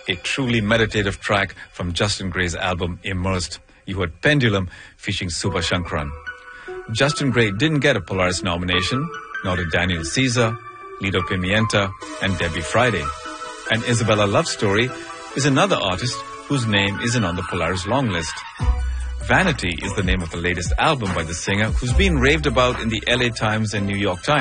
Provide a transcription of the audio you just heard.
a truly meditative track from Justin Gray's album Immersed. You heard Pendulum featuring Subha Shankran. Justin Gray didn't get a Polaris nomination, nor did Daniel Caesar, Lido Pimienta, and Debbie Friday. And Isabella Love Story is another artist whose name isn't on the Polaris long list. Vanity is the name of the latest album by the singer, who's been raved about in the LA Times and New York Times.